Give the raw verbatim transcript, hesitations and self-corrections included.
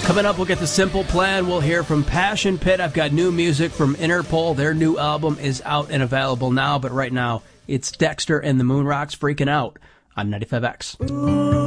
Coming up, we'll get the Simple Plan. We'll hear from Passion Pit. I've got new music from Interpol. Their new album is out and available now, but right now it's Dexter and the Moon Rocks Freaking Out on ninety-five X. Ooh.